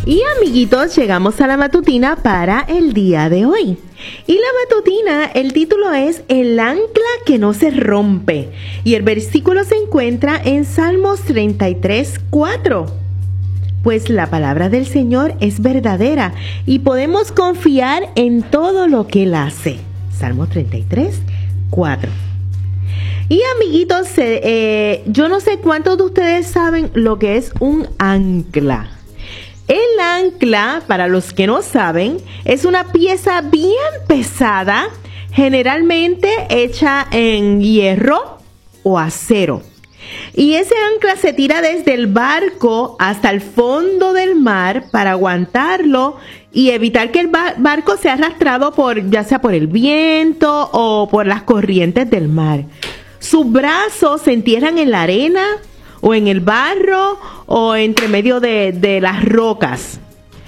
Y amiguitos, llegamos a la matutina para el día de hoy. Y la matutina, el título es El ancla que no se rompe. Y el versículo se encuentra en Salmos 33:4. Pues la palabra del Señor es verdadera y podemos confiar en todo lo que Él hace. Salmos 33:4. Y amiguitos, yo no sé cuántos de ustedes saben lo que es un ancla. El ancla, para los que no saben, es una pieza bien pesada, generalmente hecha en hierro o acero. Y ese ancla se tira desde el barco hasta el fondo del mar para aguantarlo y evitar que el barco sea arrastrado ya sea por el viento o por las corrientes del mar. Sus brazos se entierran en la arena o en el barro o entre medio de las rocas.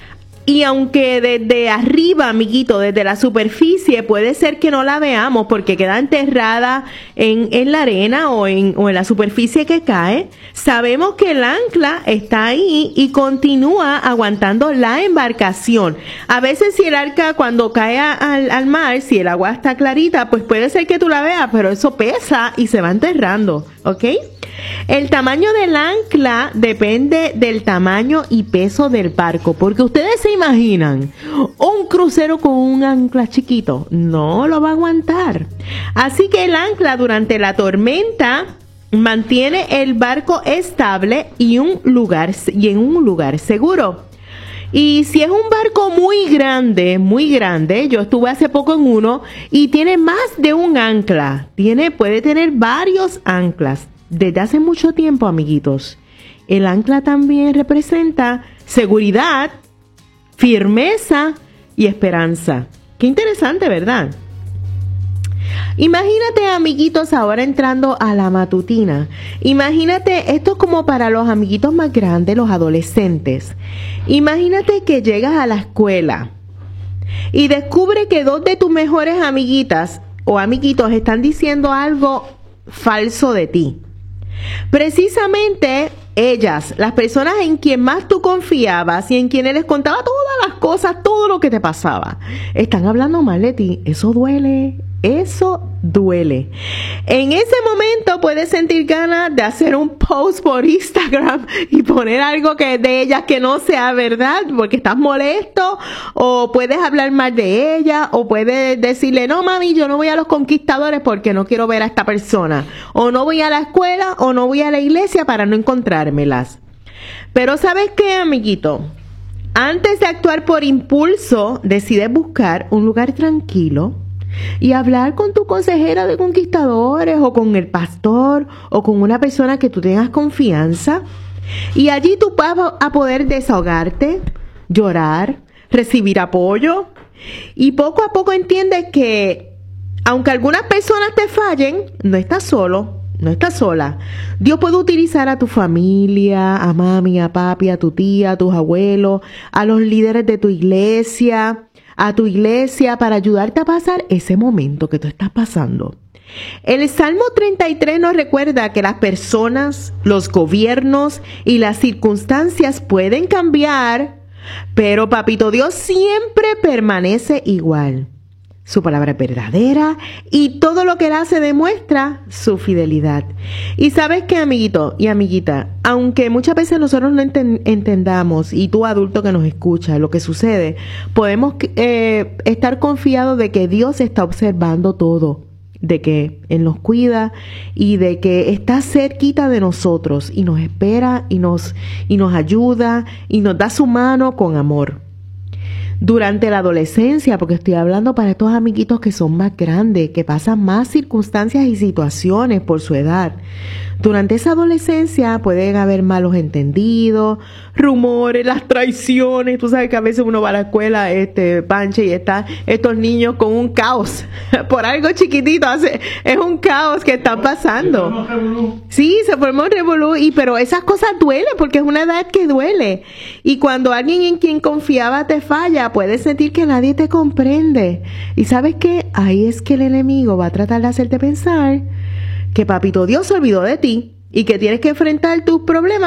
Y aunque desde arriba, amiguito, desde la superficie, puede ser que no la veamos porque queda enterrada en la arena o en la superficie que cae, sabemos que el ancla está ahí y continúa aguantando la embarcación. A veces si el arca cuando cae al mar, si el agua está clarita, pues puede ser que tú la veas, pero eso pesa y se va enterrando, ¿ok? El tamaño del ancla depende del tamaño y peso del barco, porque ustedes se imaginan un crucero con un ancla chiquito, no lo va a aguantar. Así que el ancla durante la tormenta mantiene el barco estable y en un lugar seguro. Y si es un barco muy grande, yo estuve hace poco en uno y tiene más de un ancla, puede tener varios anclas. Desde hace mucho tiempo, amiguitos, el ancla también representa seguridad, firmeza y esperanza. Qué interesante, ¿verdad? Imagínate, amiguitos, ahora entrando a la matutina. Imagínate, esto es como para los amiguitos más grandes, los adolescentes. Imagínate que llegas a la escuela y descubre que dos de tus mejores amiguitas o amiguitos están diciendo algo falso de ti. Precisamente ellas, las personas en quien más tú confiabas y en quienes les contaba todas las cosas, todo lo que te pasaba, están hablando mal de ti. Eso duele. En ese momento puedes sentir ganas de hacer un post por Instagram y poner algo de ellas que no sea verdad porque estás molesto, o puedes hablar mal de ella, o puedes decirle, no mami, yo no voy a los conquistadores porque no quiero ver a esta persona, o no voy a la escuela, o no voy a la iglesia para no encontrármelas. Pero ¿sabes qué, amiguito? Antes de actuar por impulso, decides buscar un lugar tranquilo y hablar con tu consejera de conquistadores o con el pastor o con una persona que tú tengas confianza, y allí tú vas a poder desahogarte, llorar, recibir apoyo, y poco a poco entiendes que aunque algunas personas te fallen, no estás solo, no estás sola. Dios puede utilizar a tu familia, a mami, a papi, a tu tía, a tus abuelos, a los líderes de tu iglesia, a tu iglesia para ayudarte a pasar ese momento que tú estás pasando. El Salmo 33 nos recuerda que las personas, los gobiernos y las circunstancias pueden cambiar, pero Papito Dios siempre permanece igual. Su palabra es verdadera y todo lo que Él hace demuestra su fidelidad. Y sabes qué, amiguito y amiguita, aunque muchas veces nosotros no entendamos, y tú adulto que nos escuchas, lo que sucede, podemos estar confiados de que Dios está observando todo, de que Él nos cuida y de que está cerquita de nosotros y nos espera y nos ayuda y nos da su mano con amor. Durante la adolescencia, porque estoy hablando para estos amiguitos que son más grandes, que pasan más circunstancias y situaciones por su edad. Durante esa adolescencia pueden haber malos entendidos, rumores, las traiciones. Tú sabes que a veces uno va a la escuela, Panche, y están estos niños con un caos. Por algo chiquitito, es un caos que está pasando. Sí, se formó un revolú, pero esas cosas duelen porque es una edad que duele. Y cuando alguien en quien confiaba te falla, puedes sentir que nadie te comprende. Y ¿sabes qué? Ahí es que el enemigo va a tratar de hacerte pensar que Papito Dios se olvidó de ti y que tienes que enfrentar tus problemas